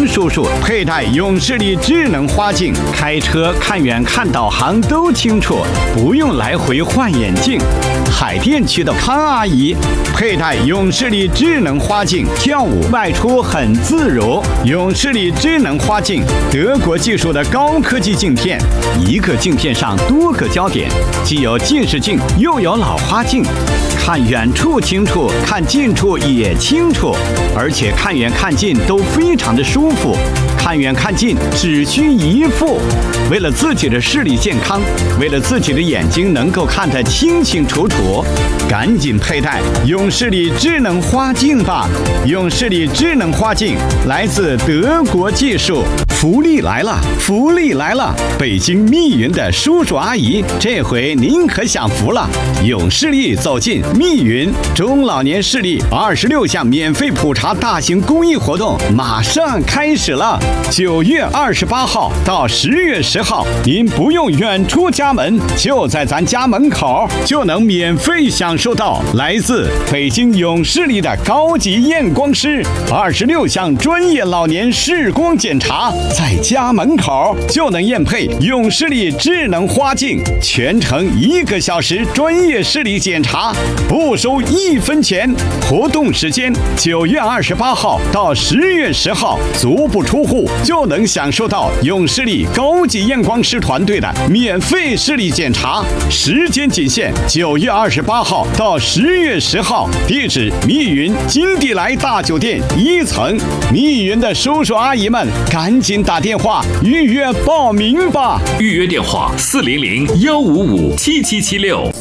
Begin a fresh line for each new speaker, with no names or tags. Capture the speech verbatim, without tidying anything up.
叔叔佩戴永视力智能花镜，开车看远看导航都清楚，不用来回换眼镜。海淀区的康阿姨佩戴永视力智能花镜，跳舞外出很自如。永视力智能花镜，德国技术的高科技镜片，一个镜片上多个焦点，既有近视镜又有老花镜，看远处清楚，看近处也清楚，而且看远看近都非常的舒服。看远看近只需一副。为了自己的视力健康，为了自己的眼睛能够看得清清楚楚，赶紧佩戴永视力智能花镜吧！永视力智能花镜来自德国技术，福利来了，福利来了！北京密云的叔叔阿姨，这回您可享福了！永视力走进密云，中老年视力二十六项免费普查大型公益活动马上开始了。九月二十八号到十月十号，您不用远出家门，就在咱家门口就能免费享受到来自北京永视力的高级验光师二十六项专业老年视光检查，在家门口就能验配永视力智能花镜，全程一个小时专业视力检查，不收一分钱。活动时间九月二十八号到十月十号，足不出户就能享受到永视力高级验光师团队的免费视力检查，时间仅限九月二十八号到十月十号。地址：密云金地来大酒店一层。密云的叔叔阿姨们，赶紧打电话预约报名吧！
预约电话：四零零幺五五七七七六。